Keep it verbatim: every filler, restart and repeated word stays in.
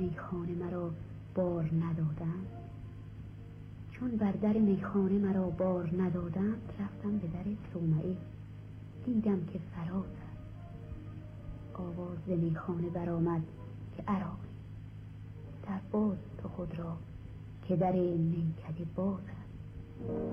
میخانه مرا بار ندادند. چون بر در میخانه مرا بار ندادند، رفتم به در صومعه، دیدم که فراز است. آواز ز میخانه برآمد که عراقی، در باز تو خود را که در میکده باز است.